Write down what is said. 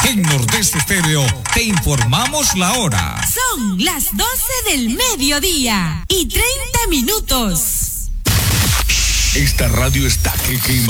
En Nordeste Estéreo te informamos la hora. Son las 12 del mediodía y 30 minutos. Esta radio está que quema.